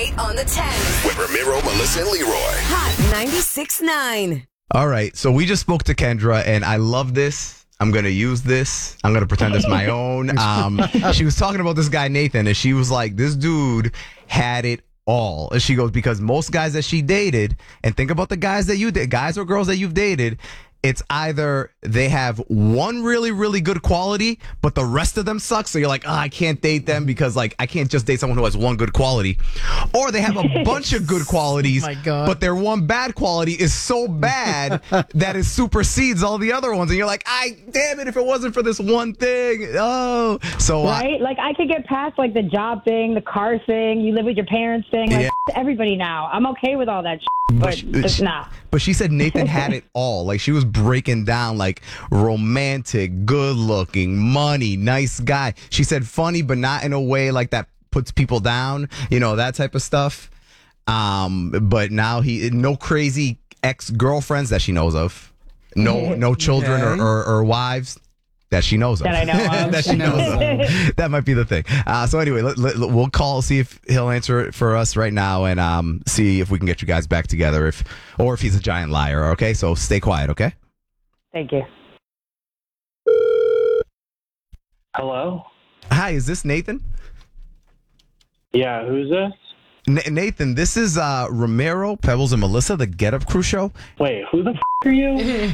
Nate on the 10. With Ramiro, Melissa, and Leroy. Hot 96.9. All right, so we just spoke to Kendra, and I love this. I'm going to use this. I'm going to pretend it's my own. She was talking about this guy, Nathan, and she was like, this dude had it all. And she goes, because most guys that she dated, and think about the guys that you did, guys or girls that you've dated, it's either they have one really, really good quality, but the rest of them suck. So you're like, I can't date them because like I can't just date someone who has one good quality. Or they have a bunch of good qualities, but their one bad quality is so bad that it supersedes all the other ones. And you're like, damn it, if it wasn't for this one thing. Oh, so right? Like I could get past like the job thing, the car thing, you live with your parents thing, like everybody now. I'm okay with all that but it's not. But she said Nathan had it all. Like she was breaking down like romantic, good looking, money, nice guy. She said funny, but not in a way like that puts people down, you know, that type of stuff. But now no crazy ex-girlfriends that she knows of. No children or wives that she knows of. That I know of. That she knows of. That might be the thing. So anyway, we'll call, see if he'll answer it for us right now, and see if we can get you guys back together, or if he's a giant liar. Okay, so stay quiet. Okay. Thank you. Hello? Hi, is this Nathan? Yeah, who's this? Nathan, this is Ramiro, Pebbles, and Melissa, the Get Up Crew show. Wait, who the are you?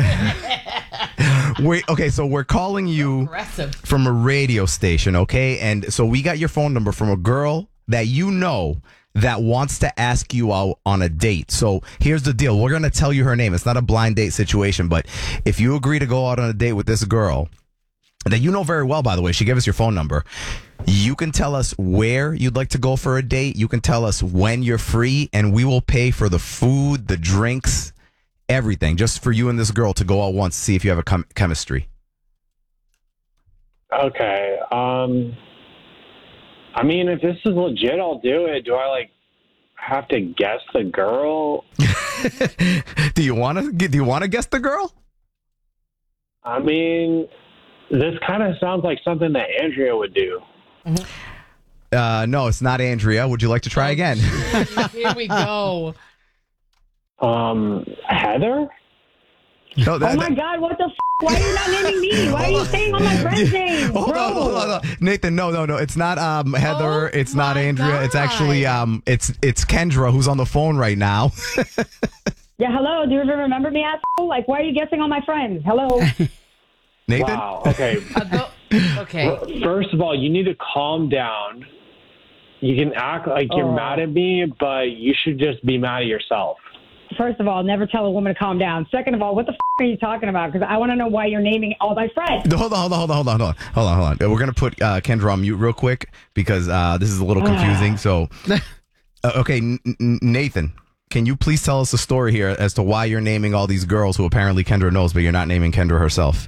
Wait, okay, so we're calling you from a radio station, okay? And so we got your phone number from a girl that you know that wants to ask you out on a date. So here's the deal. We're going to tell you her name. It's not a blind date situation, but if you agree to go out on a date with this girl that you know very well, by the way, she gave us your phone number. You can tell us where you'd like to go for a date. You can tell us when you're free, and we will pay for the food, the drinks, everything, just for you and this girl to go out once, see if you have a chemistry. Okay. I mean, if this is legit, I'll do it. Do I have to guess the girl? Do you want to guess the girl? I mean, this kind of sounds like something that Andrea would do. No, it's not Andrea. Would you like to try again? Here we go. Heather? No, oh my God, what the why are you not naming me? Why are you saying all my friends' names, bro? Hold on. Nathan, no. It's not Heather. It's not Andrea. God. It's actually it's Kendra, who's on the phone right now. Yeah, hello. Do you even remember me, asshole? Like, why are you guessing all my friends? Hello. Nathan? Wow, okay. Okay. First of all, you need to calm down. You can act like you're mad at me, but you should just be mad at yourself. First of all, never tell a woman to calm down. Second of all, what the are you talking about? Because I want to know why you're naming all my friends. Hold on. We're going to put Kendra on mute real quick because this is a little confusing. So, okay, Nathan, can you please tell us a story here as to why you're naming all these girls who apparently Kendra knows, but you're not naming Kendra herself?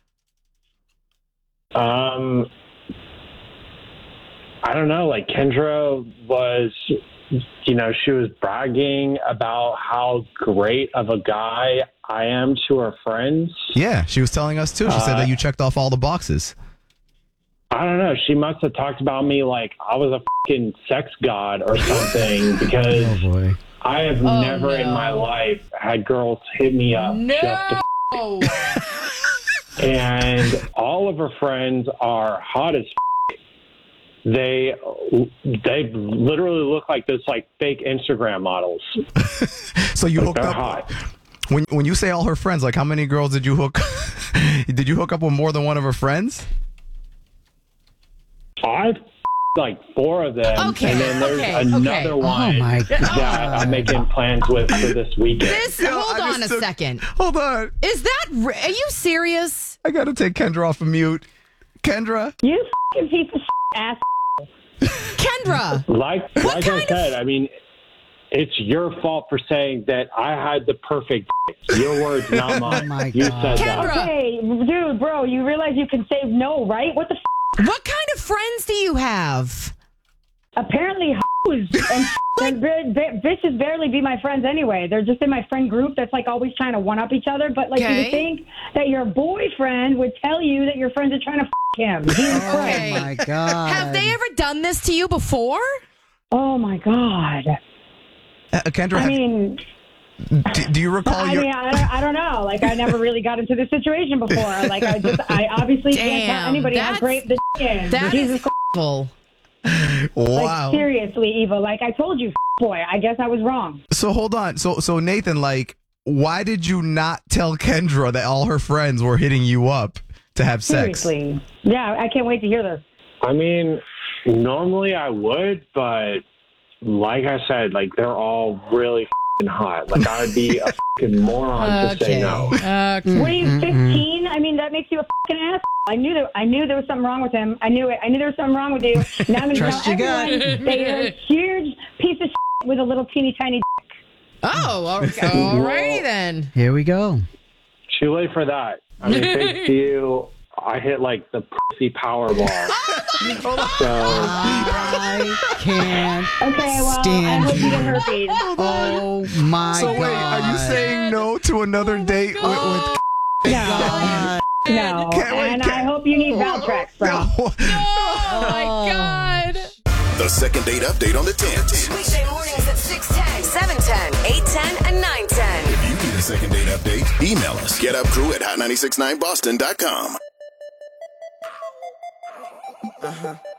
I don't know. Like Kendra was, she was bragging about how great of a guy I am to her friends. Yeah, she was telling us too. She said that you checked off all the boxes. I don't know. She must have talked about me like I was a fucking sex god or something because I have never in my life had girls hit me up just to and all of her friends are hot as They literally look like this fake Instagram models. So you hooked up hot. When you say all her friends, like how many girls did you hook? Did you hook up with more than one of her friends? I've four of them, and then there's another one that I'm making plans with for this weekend. Hold on a second. Hold on. Is that? Are you serious? I got to take Kendra off of mute. Kendra, you fucking piece of ass. Kendra, like I said, I mean, it's your fault for saying that I had the perfect. Your words, not mine. Oh my you said Kendra. that. Hey, dude, bro, you realize you can say no, right? What the? What kind of friends do you have? Apparently, hoes and bitches barely be my friends anyway. They're just in my friend group that's always trying to one up each other. But you would think that your boyfriend would tell you that your friends are trying to him. Jesus Christ. Oh my God! Have they ever done this to you before? Oh my God. Kendra, I mean, do you recall I don't know. Like, I never really got into this situation before. Like, I obviously can't tell anybody how great the is. That Jesus is evil. Wow. Like, seriously, Eva. Like, I told you, boy. I guess I was wrong. So hold on. So Nathan, like, why did you not tell Kendra that all her friends were hitting you up to have sex? Seriously. Yeah, I can't wait to hear this. I mean, normally I would, but like I said, like they're all really f***ing hot. Like I would be a f***ing moron to say no. Okay. What are you, 15? I mean, that makes you a f***ing ass. I knew there was something wrong with him. I knew it. I knew there was something wrong with you. Now I'm going to tell everyone that you're a huge piece of shit with a little teeny tiny dick. Oh, okay. Alrighty then. Here we go. Too late for that. I mean, thanks to you, I hit like the pussy Powerball. So I can't Okay, well, I stand hope you you. get herpes. Oh my So God. wait, are you saying no to another date with No. No. And I hope you need Valtrex, bro. Oh my God. The second date update on the 10s. Weekday mornings at 6:10, 7:10, 8:10, and 9:10. If you need a second date update, email us. GetUpCrew@hot969boston.com.